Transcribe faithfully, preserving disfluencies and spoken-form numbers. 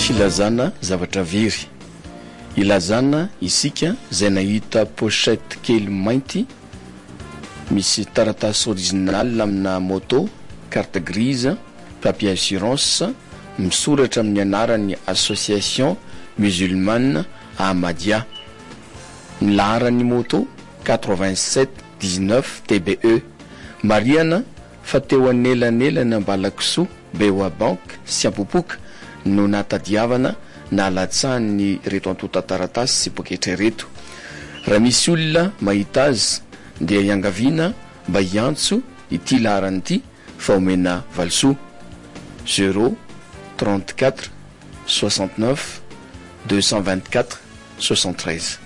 filazana zavatra very. Ilazana isika zay nahita pochette kely mainty misy taratasy original amina moto, carte grise, papier assurance, misoratra amin'ny anarany association musulmane Ahmadiyya. Ny laharany moto quatre-vingt-sept dix-neuf T B E. Mariana fa teo anelanelana Ambalakisoa Beoa Bank sy Ampopoka no natadiavana na latsahany reto antota taratasy sy poketra reto. Raha misy olona mahita azy dia iangaviana mba hiantso ity laharany ity fa omena valsoa zéro trente-quatre soixante-neuf deux cent vingt-quatre soixante-treize.